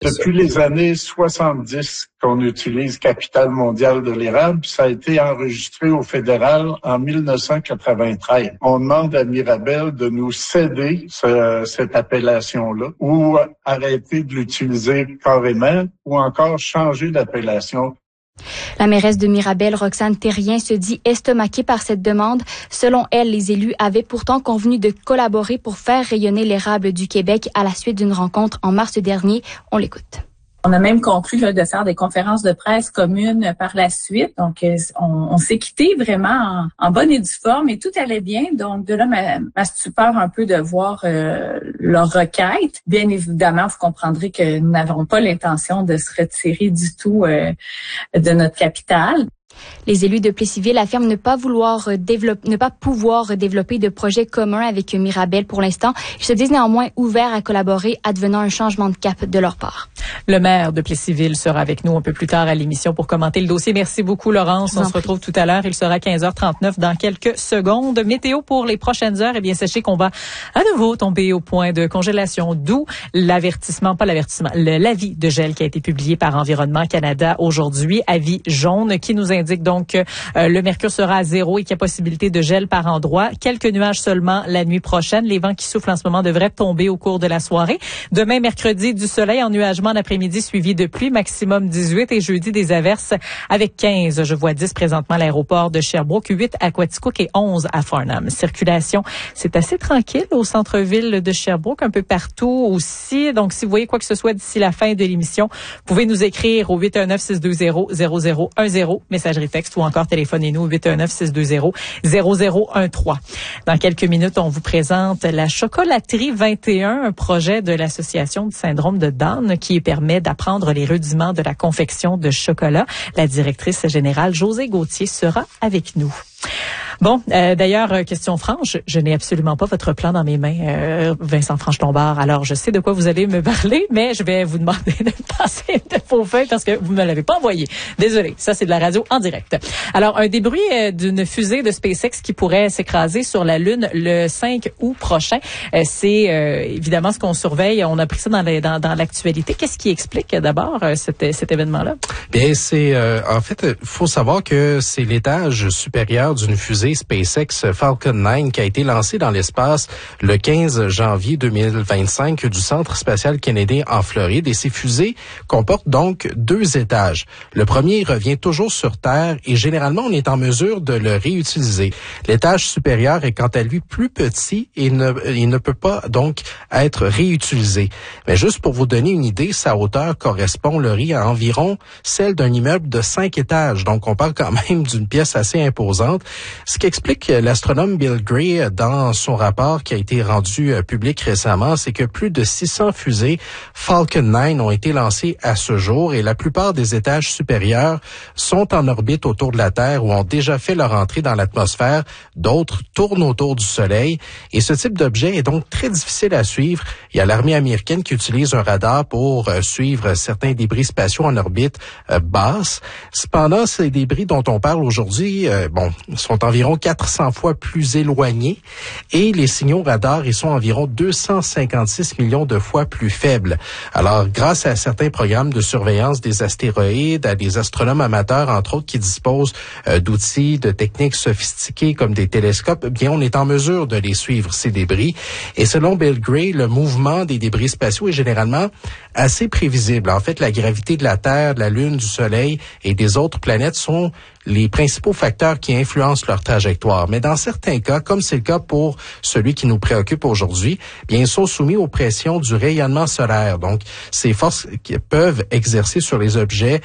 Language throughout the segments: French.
Depuis les années 70 qu'on utilise Capital mondial de l'érable, ça a été enregistré au fédéral en 1993. On demande à Mirabel de nous céder cette appellation-là ou arrêter de l'utiliser carrément ou encore changer d'appellation. La mairesse de Mirabel, Roxane Terrien, se dit estomaquée par cette demande. Selon elle, les élus avaient pourtant convenu de collaborer pour faire rayonner l'érable du Québec à la suite d'une rencontre en mars dernier. On l'écoute. On a même conclu de faire des conférences de presse communes par la suite. Donc, on s'est quitté vraiment en bonne et due forme et tout allait bien. Donc, de là, ma stupeur un peu de voir leur requête. Bien évidemment, vous comprendrez que nous n'avons pas l'intention de se retirer du tout de notre capitale. Les élus de Plessisville affirment ne pas pouvoir développer de projets communs avec Mirabel pour l'instant. Ils se disent néanmoins ouverts à collaborer advenant un changement de cap de leur part. Le maire de Plessisville sera avec nous un peu plus tard à l'émission pour commenter le dossier. Merci beaucoup, Laurence. On se retrouve tout à l'heure. Il sera 15h39 dans quelques secondes. Météo pour les prochaines heures. Eh bien, sachez qu'on va à nouveau tomber au point de congélation, d'où l'avis de gel qui a été publié par Environnement Canada aujourd'hui. Avis jaune qui nous indique donc que le mercure sera à 0 et qu'il y a possibilité de gel par endroit. Quelques nuages seulement la nuit prochaine. Les vents qui soufflent en ce moment devraient tomber au cours de la soirée. Demain, mercredi, du soleil, ennuagement d'après-midi suivi de pluie, maximum 18 et jeudi des averses avec 15. Je vois 10 présentement à l'aéroport de Sherbrooke, 8 à Quaticook et 11 à Farnham. Circulation, c'est assez tranquille au centre-ville de Sherbrooke, un peu partout aussi. Donc, si vous voyez quoi que ce soit d'ici la fin de l'émission, vous pouvez nous écrire au 819-620-0010, messagerie texte ou encore téléphonez-nous au 819-620-0013. Dans quelques minutes, on vous présente la Chocolaterie 21, un projet de l'Association du syndrome de Down qui permet d'apprendre les rudiments de la confection de chocolat. La directrice générale Josée Gauthier sera avec nous. Bon, d'ailleurs, question franche, je n'ai absolument pas votre plan dans mes mains, Vincent Franche-Lombard. Alors, je sais de quoi vous allez me parler, mais je vais vous demander de passer de vos feuilles parce que vous ne me l'avez pas envoyé. Désolée, ça c'est de la radio en direct. Alors, un débris d'une fusée de SpaceX qui pourrait s'écraser sur la Lune le 5 août prochain. C'est évidemment ce qu'on surveille. On a pris ça dans l'actualité. Qu'est-ce qui explique d'abord cet événement-là? Bien, c'est en fait, il faut savoir que c'est l'étage supérieur d'une fusée SpaceX Falcon 9 qui a été lancée dans l'espace le 15 janvier 2025 du Centre spatial Kennedy en Floride. Et ces fusées comportent donc 2 étages. Le premier revient toujours sur Terre et généralement, on est en mesure de le réutiliser. L'étage supérieur est quant à lui plus petit et il ne peut pas donc être réutilisé. Mais juste pour vous donner une idée, sa hauteur correspond, Laurie, à environ celle d'un immeuble de 5 étages. Donc, on parle quand même d'une pièce assez imposante. Ce qu'explique l'astronome Bill Gray dans son rapport qui a été rendu public récemment, c'est que plus de 600 fusées Falcon 9 ont été lancées à ce jour et la plupart des étages supérieurs sont en orbite autour de la Terre ou ont déjà fait leur entrée dans l'atmosphère. D'autres tournent autour du Soleil et ce type d'objet est donc très difficile à suivre. Il y a l'armée américaine qui utilise un radar pour suivre certains débris spatiaux en orbite basse. Cependant, ces débris dont on parle aujourd'hui, sont environ 400 fois plus éloignés et les signaux radars, ils sont environ 256 millions de fois plus faibles. Alors, grâce à certains programmes de surveillance des astéroïdes, à des astronomes amateurs, entre autres, qui disposent d'outils, de techniques sophistiquées comme des télescopes, bien, on est en mesure de les suivre, ces débris. Et selon Bill Gray, le mouvement des débris spatiaux est généralement assez prévisible. En fait, la gravité de la Terre, de la Lune, du Soleil et des autres planètes sont les principaux facteurs qui influencent leur trajectoire. Mais dans certains cas, comme c'est le cas pour celui qui nous préoccupe aujourd'hui, bien, ils sont soumis aux pressions du rayonnement solaire. Donc, ces forces qui peuvent exercer sur les objets,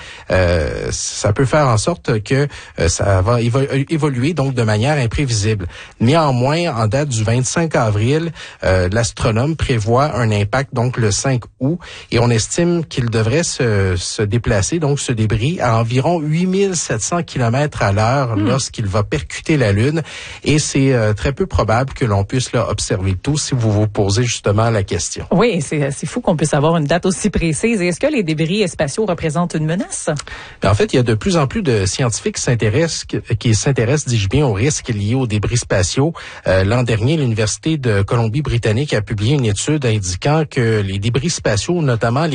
ça peut faire en sorte que ça va évoluer donc de manière imprévisible. Néanmoins, en date du 25 avril, l'astronome prévoit un impact donc le 5 août et on estime qu'il devrait se déplacer, donc ce débris, à environ 8700 km à l'heure lorsqu'il va percuter la Lune. Et c'est très peu probable que l'on puisse là observer le tout si vous vous posez justement la question. Oui, c'est fou qu'on puisse avoir une date aussi précise. Et est-ce que les débris spatiaux représentent une menace? En fait, il y a de plus en plus de scientifiques qui s'intéressent, dis-je bien, aux risques liés aux débris spatiaux. L'an dernier, l'Université de Colombie-Britannique a publié une étude indiquant que les débris spatiaux, notamment